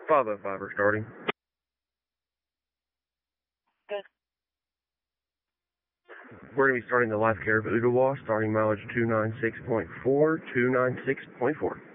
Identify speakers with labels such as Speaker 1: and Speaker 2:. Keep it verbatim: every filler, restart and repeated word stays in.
Speaker 1: five oh five are starting.
Speaker 2: Good.
Speaker 1: We're going to be starting the Life Care of Ooltewah, starting mileage two ninety-six point four, two ninety-six point four.